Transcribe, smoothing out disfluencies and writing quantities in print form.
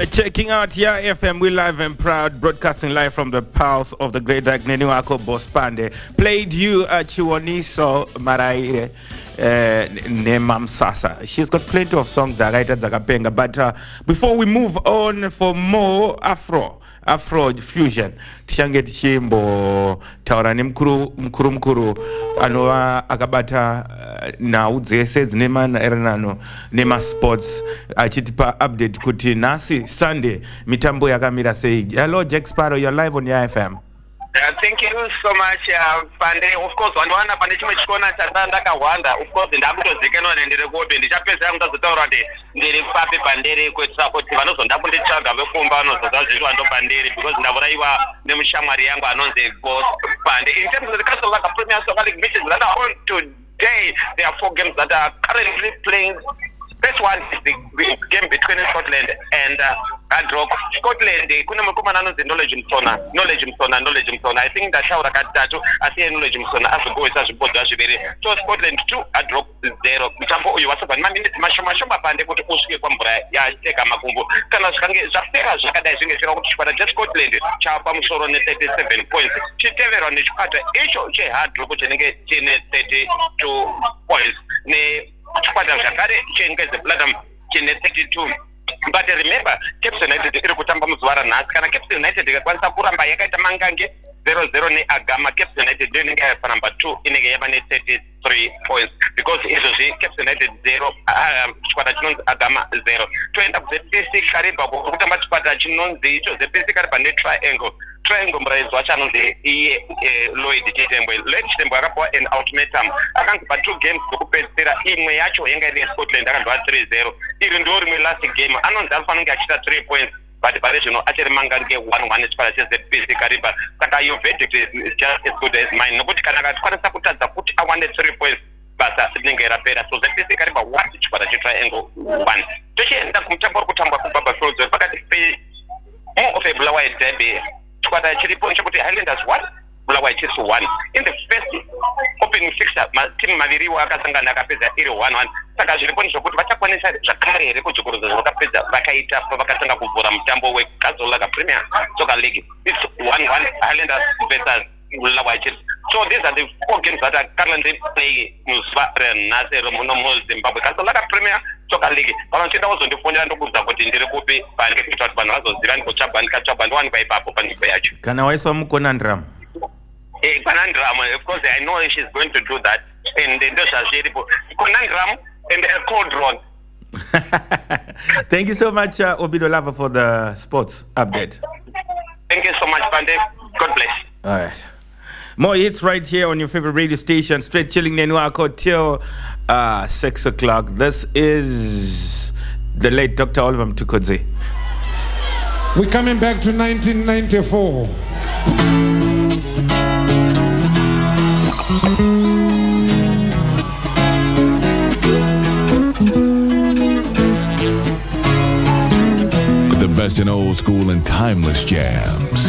Checking out Yeah FM, we live and proud, broadcasting live from the pulse of the great Ninuako Bospande. Played you Chiwoniso Maraire Nemam Sasa. She's got plenty of songs that write at Zagapenga. But before we move on for more Afro fusion, Tishange Chimbo Taurani Mkuru Anoa Akabata na udzese nema eranano nema sports achitipa update kuti nasi Sunday mitambo yakamira sei. Hello Jack Sparrow, you're live on your FM. Thank you so much Pande. Of course vanwana pane chimwe chikona ndakawanda. Of course ndakutozikana nendere kobe ndichapedza ndazotaura ndiri pape pandere kuitira kuti vanozondakunditsvaga vekumba vanozoda zvitwa ndo pandere because ndauraiwa nemushamwari yangu anonzi Boss Pande. In terms of the Castle Laka Premier Soccer League matches that are on today, there are 4 games that are currently playing. This one is the game between Scotland and Hard Rock. Scotland, kuna mkumana anonzi Knowledge Msona. I think that shaura katatu asiye Knowledge Msona azogoisa zvibodzwa zviviri. So Scotland 2, Hard Rock 0. Mutambo uyu wasabva maminiti mashoma pande kuti usvike kwamvura yateka makumbo. Kana zvikange zvapera zvakadai zvingesvira kuti chikwata cheScotland chapa musoro ne37 points. Chiteverwa nechikwata icho cheHard Rock chinenge chine 32 points. Chikwata zvakare chengeze Platinum chine 32. But remember, Cape United iri kutamba muzuva ranhasi. Kana Cape United ikakwanisa kuramba yakaita mangange 0-0 neAgama, Cape United ndiyo inenge yava number 2 inenge yava ne33 points because izvozvi Cape United 0 chikwata chinonzi Agama 0. Toenda kuZPC Kariba kutamba chikwata chinonzi icho ZPC Kariba neTriangle muraidzwi wacho anonzi iye Lloyd Chitembwe. Lloyd Chitembwe akapiwa an ultimatum, akangopa 2 games dzokupedzisira, imwe yacho yanga iri yeScotland akandova 3-0. Iri ndo rimwe last game, anonzi anofanira achita 3 points but pari zvino achiri mangange 1-1 chikwata cheZPC Kariba. Saka your verdict is just as good as mine, nokuti kana akakwanisa kutadza kuti awane 3 points basa rinenge rapera. So ZPC Kariba 1 chikwata cheTriangle 1. Tochienda kumutambo uri kutambwa kuBaba Fields pakati more of a Bulawayo derby. Chikwata chiripo chekuti Highlanders 1, Bulawayo Chiefs 1. In the first opening fixture, team maviriwa akasangana akapedza iri 1-1. Saka zviripo zvokuti vachakwanisa zvakare here kudzokoroza zvakapedza vakaita pavakatanga kuvhura mutambo weCastle Laka Premier Soccer League. It's 1-1 Highlanders versus Bulawayo Chiefs. So these are the 4 games that are currently playing muzuva ranhasi muno muZimbabwe. Castle Laka Premier Soccer League. Vanochida kuzondifonera ndokubvunza kuti ndiri kupi pange kuita kuti vanhu vazoziva ndikotsvabva ndiwanikwa ipapo panzvimbo yacho. Kana waiswa muConundrum? Conundrum, of course I know she's going to do that. And ndo zvazviripo. Conundrum and a cauldron. Thank you so much Obido Lava for the sports update. Thank you so much Pande. God bless. All right. More hits right here on your favorite radio station. Straight chilling Nenuako till 6 o'clock. This is the late Dr. Oliver Mtukudzi. We're coming back to 1994. The best in old school and timeless jams.